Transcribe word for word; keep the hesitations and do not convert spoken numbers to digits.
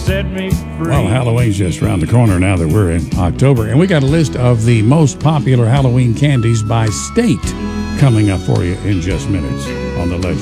set me free. Well, Halloween's just around the corner now that we're in October. And we got a list of the most popular Halloween candies by state coming up for you in just minutes on The Legend.